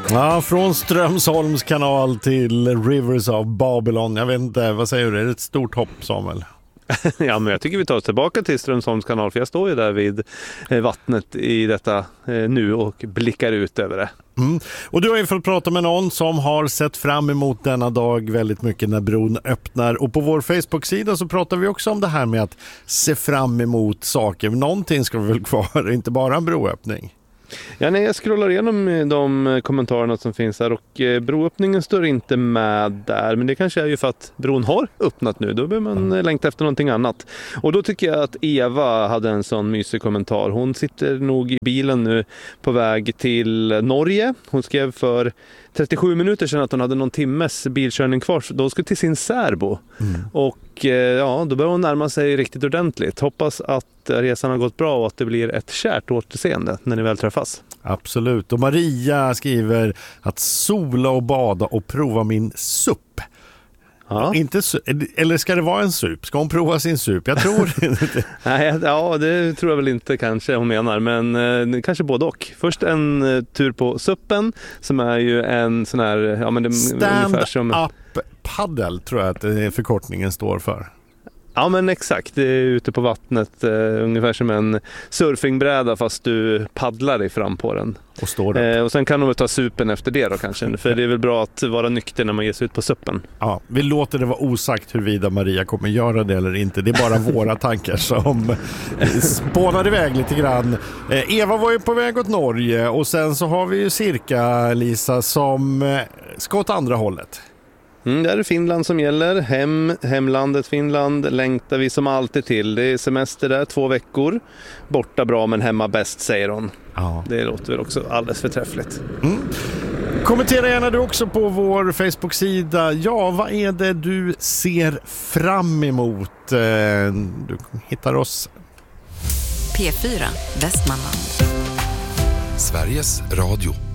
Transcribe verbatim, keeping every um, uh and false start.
Ja, från Strömsholms kanal till Rivers of Babylon. Jag vet inte, vad säger du? Är det ett stort hopp, Samuel? Ja, men jag tycker vi tar oss tillbaka till Strömsholms kanal, för jag står ju där vid vattnet i detta nu och blickar ut över det. Mm. Och du har ju fått prata med någon som har sett fram emot denna dag väldigt mycket när bron öppnar. Och på vår Facebook-sida så pratar vi också om det här med att se fram emot saker. Någonting ska vi väl kvar, inte bara en broöppning. Ja, nej, jag scrollar igenom de kommentarerna som finns här och eh, broöppningen står inte med där, men det kanske är ju för att bron har öppnat nu, då behöver man mm. längta efter någonting annat. Och då tycker jag att Eva hade en sån mysig kommentar. Hon sitter nog i bilen nu på väg till Norge. Hon skrev för trettiosju minuter sedan att hon hade någon timmes bilkörning kvar, då hon skulle till sin särbo. Mm. Och eh, ja, då börjar hon närma sig riktigt ordentligt. Hoppas att resan har gått bra och att det blir ett kärt återseende när ni väl träffas. Absolut. Och Maria skriver att sola och bada och prova min supp. Ja. Inte su- eller ska det vara en sup? Ska hon prova sin sup? Jag tror inte. Nej, ja, det tror jag väl inte kanske hon menar, men eh, kanske både och. Först en eh, tur på suppen som är ju en sån här, ja, men det, ungefär som stand-up paddle tror jag att det förkortningen står för. Ja, men exakt, det är ute på vattnet, eh, ungefär som en surfingbräda fast du paddlar dig fram på den. Och står där. Eh, och sen kan de väl ta supen efter det då kanske, för det är väl bra att vara nykter när man ger sig ut på suppen. Ja, vi låter det vara osagt huruvida Maria kommer göra det eller inte. Det är bara våra tankar som spånar iväg lite grann. Eh, Eva var ju på väg åt Norge och sen så har vi ju cirka Lisa som eh, ska åt andra hållet. Mm, det är Finland som gäller. Hem, hemlandet Finland längtar vi som alltid till. Det är semester där, två veckor. Borta bra men hemma bäst, säger hon. Ja. Det låter väl också alldeles förträffligt. Mm. Kommentera gärna du också på vår Facebook-sida. Ja, vad är det du ser fram emot? Du hittar oss. P fyra, Västmanland. Sveriges Radio.